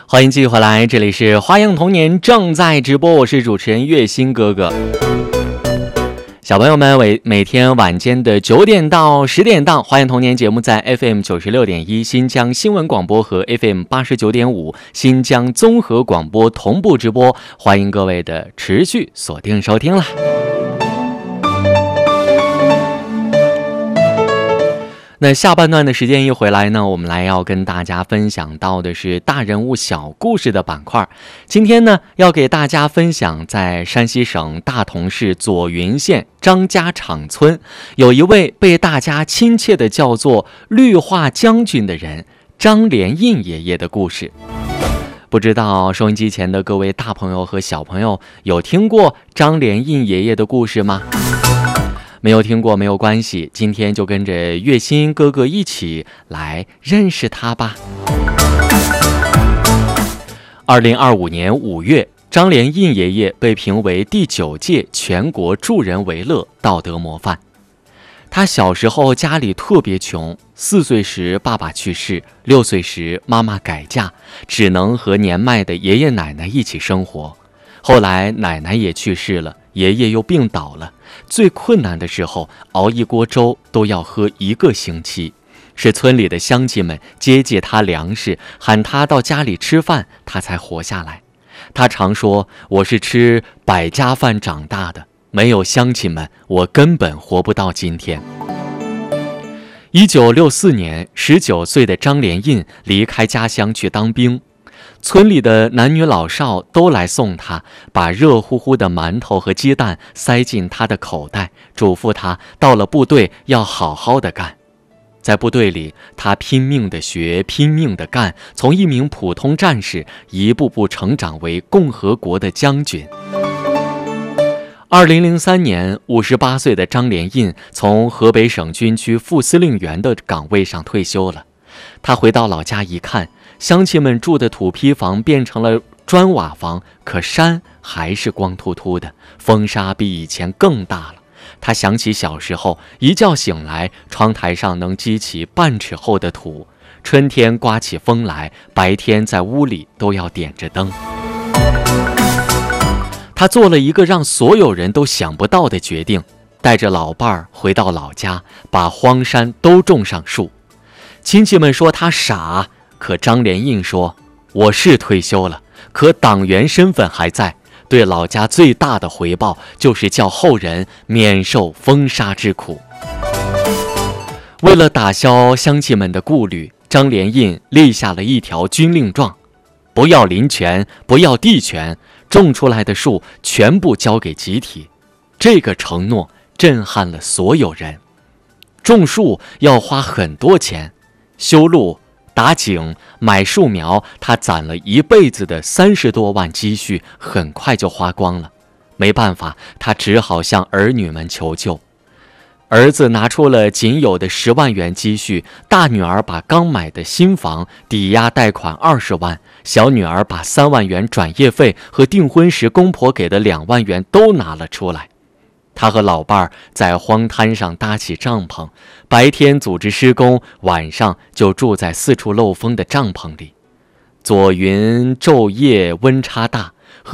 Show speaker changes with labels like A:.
A: 欢迎继续回来，这里是花样童年正在直播，我是主持人月星哥哥。小朋友们，每天晚间的9点到10点档，花样童年节目在 FM 96.1新疆新闻广播和 FM 89.5新疆综合广播同步直播，欢迎各位的持续锁定收听啦。那下半段的时间一回来呢，我们要跟大家分享到的是大人物小故事的板块。今天呢，要给大家分享在山西省大同市左云县张家场村，有一位被大家亲切地叫做绿化将军的人，张连印爷爷的故事。不知道收音机前的各位大朋友和小朋友有听过张连印爷爷的故事吗？没有听过没有关系，今天就跟着月心哥哥一起来认识他吧。2025年5月，张连印爷爷被评为第9届全国助人为乐道德模范。他小时候家里特别穷，4岁时爸爸去世，6岁时妈妈改嫁，只能和年迈的爷爷奶奶一起生活。后来奶奶也去世了，爷爷又病倒了，最困难的时候熬一锅粥都要喝1个星期，是村里的乡亲们接济他粮食，喊他到家里吃饭，他才活下来。他常说，我是吃百家饭长大的，没有乡亲们我根本活不到今天。1964年19岁的张连印离开家乡去当兵，村里的男女老少都来送他，把热乎乎的馒头和鸡蛋塞进他的口袋，嘱咐他到了部队要好好的干。在部队里，他拼命的学，拼命的干，从一名普通战士一步步成长为共和国的将军。2003年，58岁的张连印从河北省军区副司令员的岗位上退休了。他回到老家一看，乡亲们住的土坯房变成了砖瓦房，可山还是光秃秃的，风沙比以前更大了。他想起小时候，一觉醒来，窗台上能积起半尺厚的土，春天刮起风来，白天在屋里都要点着灯。他做了一个让所有人都想不到的决定，带着老伴儿回到老家，把荒山都种上树。亲戚们说他傻，可张连印说，我是退休了，可党员身份还在，对老家最大的回报就是叫后人免受风沙之苦。为了打消乡亲们的顾虑，张连印立下了一条军令状，不要林权，不要地权，种出来的树全部交给集体。这个承诺震撼了所有人。种树要花很多钱，修路、打井、买树苗，他攒了一辈子的30多万积蓄，很快就花光了。没办法，他只好向儿女们求救。儿子拿出了仅有的10万元积蓄，大女儿把刚买的新房抵押贷款20万，小女儿把3万元转业费和订婚时公婆给的2万元都拿了出来。他和老伴儿在荒滩上搭起帐篷，白天组织施工，晚上就住在四处漏风的帐篷里。左云昼夜温差大，